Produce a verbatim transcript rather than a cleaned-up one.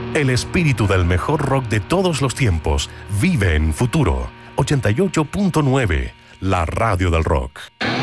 El espíritu del mejor rock de todos los tiempos vive en Futuro ochenta y ocho punto nueve, la radio del rock.